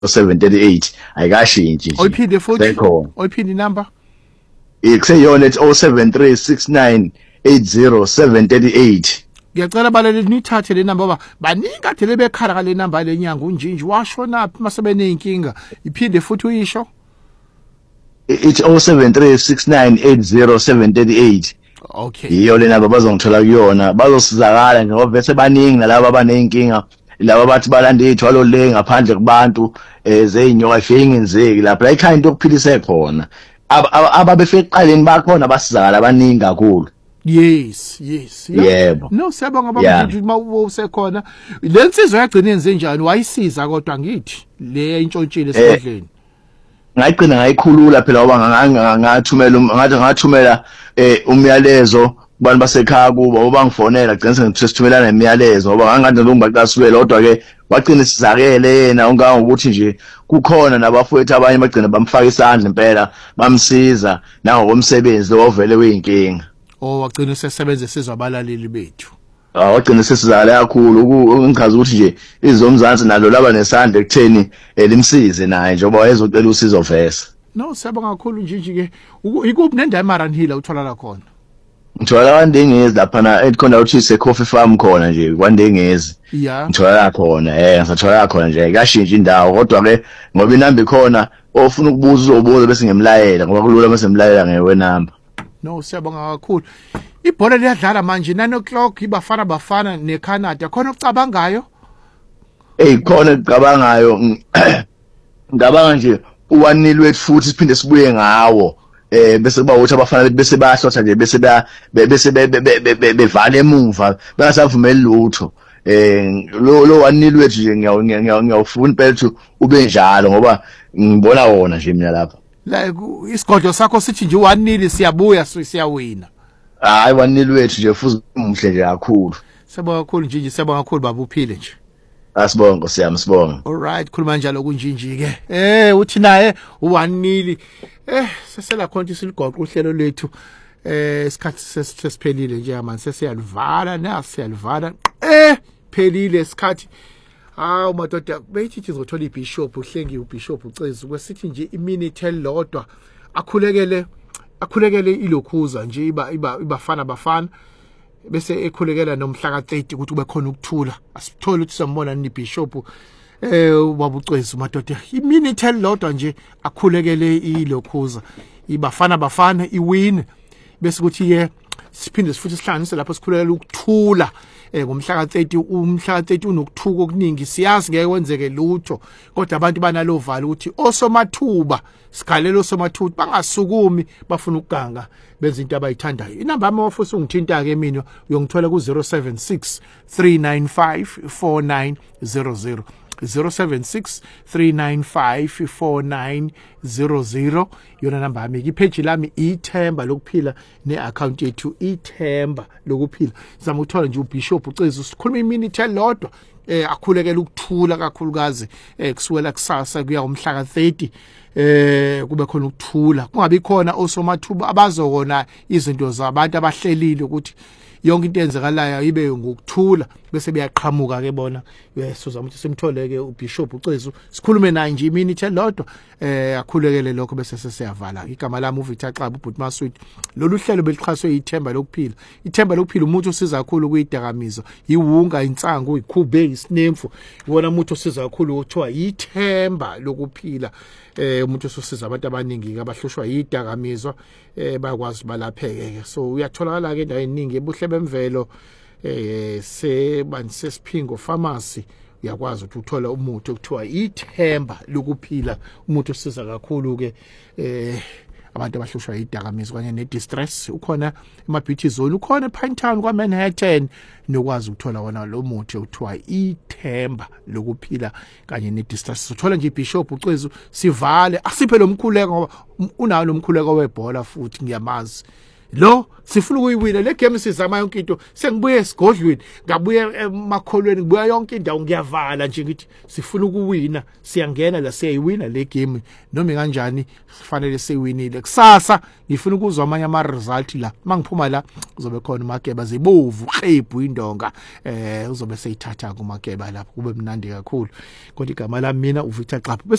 738 ayikashintshi nje. Oyiphinde futhi. Sekhona. Oyiphinde number. Ikuseyona ethi 0736980738. Ngiyacela balele nithathe le number ngoba baningi kade lebekhala kale number lenyanga unjinji washonaphi masebeneyinkinga. Iphinde futhi uyisho. It's 0736980738. Okay. Iyo lena bazongithola kuyona bazosizakala nje ngoba bese baningi nalabo abaneyinkinga laba bathi balande ithwalo le ngaphandle kubantu zeinyoka ifingenzeki lapha la ikhaya into yokuphilisa khona ababefike eqaleni bakhona basizakala abaningi kakhulu. Yes. Yebo. No siyabonga babujiji uma usekhona lensizwe yagcina yenze njani wayisiza kodwa ngithi le intshontshile esidleni. Ngayigcina ngayikhulula phela ngoba ngathumela umyalezo kubantu basekhaya kuba ngoba ngifonela gcina sengithumelana nemiyalezo ngoba ngangade ngibaqasukele kodwa ke wagcina sizakele yena ongangokuthi nje kukhona nabafowethu abanye bagcina bamfaka isandla impela bamsiza nangokomsebenzi lo ovele weyinkinga. Wagcina sesebenza sizwe abalaleli bethu. Wagcina sesizakala kakhulu ngichaza ukuthi nje izomzansi nalo laba nesandla ekutheni limsize naye njengoba wayezocela usizo vese. No siyabonga kakhulu njinji ke ikuphi nendawo eMaranhila uthola la khona. Ngithola kwaNdengezi lapha na ekhona uthi coffee farm khona nje kwaNdengezi. Yeah. Ngithola la khona ngisathola la khona nje kashintsha indawo kodwa ke ngoba inamba ikhona ofuna ukubuza uzobuza bese ngimlayela ngoba kulula bese ngimlayela ngewe number. No siyabonga kakhulu. Ibhola liyadlala manje 9:00 ibafana neCanada khona ukucabangayo. Khona ukucabangayo ngicabanga nje u1-0 wethu futhi siphinde sibuye ngawo bese kuba ukuthi abafana bese bayahlotha nje bese bevale emuva bengasavumeli lutho lo 1-0 wethu nje ngiyawufuna impela ukuthi ube njalo ngoba ngibona wona nje mina lapha like isigodlo sakho sithi nje 1-0 siyabuya siyawina. Hayi 1-0 wethu nje futhi umuhle nje kakhulu. Siyabonga kakhulu njinji siyabonga kakhulu baba uphile nje. Asibonga Nkosiyami sibonga. Alright khuluma njalo kunjinji ke. Uthi naye u1-0 sesela khonto siligoqa uhlelo lethu isikhathi sesiphelile nje manje sesiyalivala nasiyalivala phelile isikhathi. Hawu madoda beyithi sizothola iBishop uhlengi uBishop uCezu kwesithi nje iminute elodwa akhulekele ilokhuza nje ibafana bafana bese ekhulekela nomhla ka30 ukuthi kube khona ukuthula asithola ukuthi sambona niBishop wabuCezu madoda iminute elodwa nje akhulekele ilokhuza ibafana iwin bese kuthi siphinde sifuthi sihlanganise lapho sikhulekela ukuthula ngomhla ka30 unokuthuka okuningi siyazi ngeke kwenzeke lutho kodwa abantu banalovalo ukuthi osomathuba sikhalela osomathuba bangasukumi bafuna ukuganga benza into abayithandayo. Inamba yami ofisa ungithinta ke mina uyongithola ku 0763954900 0763954900 yona namba yami ipage lami ithemba lokuphila neaccount yethu ithemba lokuphila sizama ukuthola nje uBishop uCezu sikhuluma iminute elodwa akhulekela ukuthula kakhulukazi kusuwela kusasa kuya umhla ka30 kube khona ukuthula kungabi khona osomathuba abazokona izinto zabantu abahlelile ukuthi yonke into enzekalayo ibe ngokuthula bese beyaqhamuka ke bona sizama ukuthi simtholeke uBishop uCezu sikhulume naye nje iminute elodwa akhulekele lokho bese sesiyavala. Igama lami uVictor Xaba uBhuti Maswidi. Lolu hlelo belichaswe ithemba lokuphila. Ithemba lokuphila umuntu osiza kakhulu kuyidakamizwa iwunga insangu ikhube isinemfu wona umuntu osiza kakhulu uthiwa ithemba lokuphila. Umuntu ososiza abantu abaningi abahlushwa yidakamizwa bakwazi balapheke. So uyatholakala ke endaweni eningi ebuhle bemvelo sesiphingo pharmacy uyakwazi ukuthi uthola umuthi okuthiwa ithemba lokuphila umuthi osiza kakhulu ke abantu abahlushwa yidakamizwa kanye nedistress ukhona eMabeauty Zone ukhona ePinetown kwaManhattan nokwazi ukuthola wona lo muthi okuthiwa ithemba lokuphila kanye nedistress uthola nje iBishop uCezu sivale asiphe lo mkhuleko ngoba unawo lo mkhuleko webhola futhi ngiyamazi lo sifuna ukuyiwina le game sizama yonke into sengibuye esigodlweni ngabuye emakholweni ngibuya yonke indawo ngiyavala nje ngithi sifuna ukuwina siyangena la siyayiwina le game noma kanjani kufanele siwinile kusasa ngifuna ukuzwa amanye ama result la mangiphuma la kuzobe khona uMageba zibovu qebhu indonga uzobe seyithatha kuMageba lapho kube mnandi kakhulu kodwa igama lami mina uVictor Xaba